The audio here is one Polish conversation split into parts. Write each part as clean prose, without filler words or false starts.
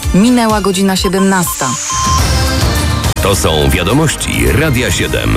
Minęła godzina 17. To są wiadomości Radia 7.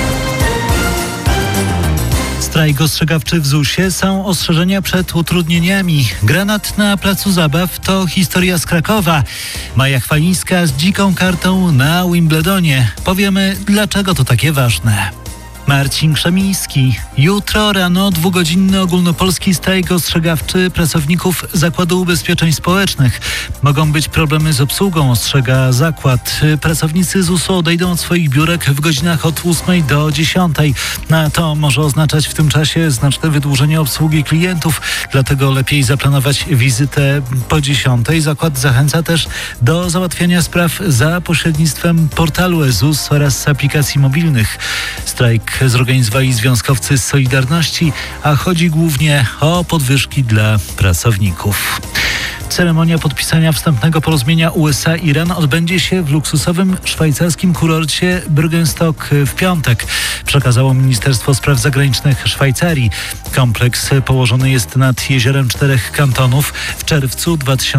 Strajk ostrzegawczy w ZUS-ie, są ostrzeżenia przed utrudnieniami. Granat na placu zabaw to historia z Krakowa. Maja Chwalińska z dziką kartą na Wimbledonie. Powiemy, dlaczego to takie ważne. Marcin Krzemiński. Jutro rano 2-godzinny ogólnopolski strajk ostrzegawczy pracowników Zakładu Ubezpieczeń Społecznych. Mogą być problemy z obsługą, ostrzega zakład. Pracownicy ZUS-u odejdą od swoich biurek w godzinach od 8 do 10. To może oznaczać w tym czasie znaczne wydłużenie obsługi klientów, dlatego lepiej zaplanować wizytę po 10. Zakład zachęca też do załatwiania spraw za pośrednictwem portalu e-ZUS oraz aplikacji mobilnych. Strajk zorganizowali związkowcy z Solidarności, a chodzi głównie o podwyżki dla pracowników. Ceremonia podpisania wstępnego porozumienia USA-Iran odbędzie się w luksusowym szwajcarskim kurorcie Bürgenstock w piątek, przekazało Ministerstwo Spraw Zagranicznych Szwajcarii. Kompleks położony jest nad jeziorem 4 kantonów. W czerwcu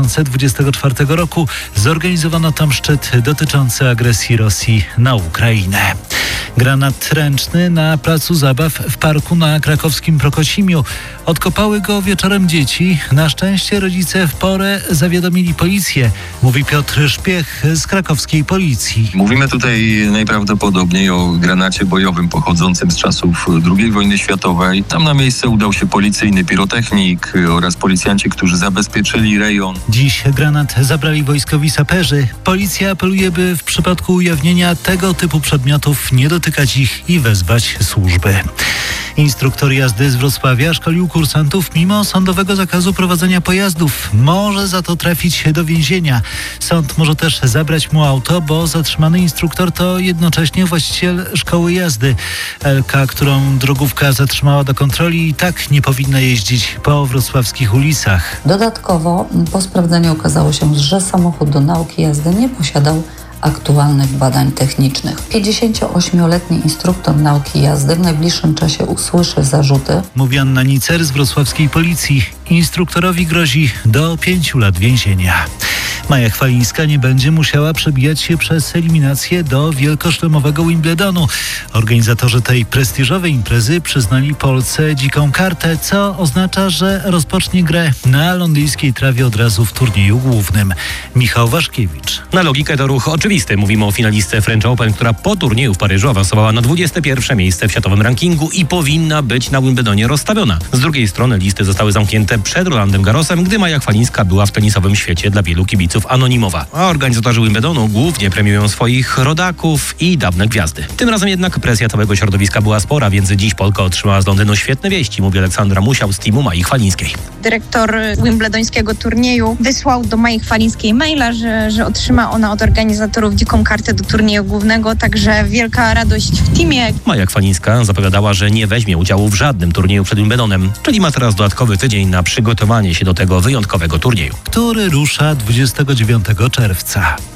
2024 roku zorganizowano tam szczyt dotyczący agresji Rosji na Ukrainę. Granat ręczny na placu zabaw w parku na krakowskim Prokocimiu. Odkopały go wieczorem dzieci. Na szczęście rodzice w porę zawiadomili policję, mówi Piotr Szpiech z krakowskiej policji. Mówimy tutaj najprawdopodobniej o granacie bojowym pochodzącym z czasów II wojny światowej. Tam na miejsce udał się policyjny pirotechnik oraz policjanci, którzy zabezpieczyli rejon. Dziś granat zabrali wojskowi saperzy. Policja apeluje, by w przypadku ujawnienia tego typu przedmiotów nie dotykać ich i wezwać służby. Instruktor jazdy z Wrocławia szkolił kursantów mimo sądowego zakazu prowadzenia pojazdów. Może za to trafić do więzienia. Sąd może też zabrać mu auto, bo zatrzymany instruktor to jednocześnie właściciel szkoły jazdy. Elka, którą drogówka zatrzymała do kontroli, i tak nie powinna jeździć po wrocławskich ulicach. Dodatkowo po sprawdzeniu okazało się, że samochód do nauki jazdy nie posiadał aktualnych badań technicznych. 58-letni instruktor nauki jazdy w najbliższym czasie usłyszy zarzuty. Mówi Anna Nicer z wrocławskiej policji. Instruktorowi grozi do 5 lat więzienia. Maja Chwalińska nie będzie musiała przebijać się przez eliminację do wielkoszlemowego Wimbledonu. Organizatorzy tej prestiżowej imprezy przyznali Polsce dziką kartę, co oznacza, że rozpocznie grę na londyńskiej trawie od razu w turnieju głównym. Michał Waszkiewicz. Na logikę to ruch oczywisty. Mówimy o finalistce French Open, która po turnieju w Paryżu awansowała na 21. miejsce w światowym rankingu i powinna być na Wimbledonie rozstawiona. Z drugiej strony listy zostały zamknięte przed Rolandem Garrosem, gdy Maja Chwalińska była w tenisowym świecie dla wielu kibiców anonimowa. A organizatorzy Wimbledonu głównie premiują swoich rodaków i dawne gwiazdy. Tym razem jednak presja całego środowiska była spora, więc dziś Polka otrzymała z Londynu świetne wieści, mówi Aleksandra Musiał z teamu Mai Chwalińskiej. Dyrektor wimbledońskiego turnieju wysłał do Mai Chwalińskiej maila, że otrzyma ona od organizatorów dziką kartę do turnieju głównego, także wielka radość w teamie. Maja Chwalińska zapowiadała, że nie weźmie udziału w żadnym turnieju przed Wimbledonem, czyli ma teraz dodatkowy tydzień na przygotowanie się do tego wyjątkowego turnieju, który rusza 29 czerwca.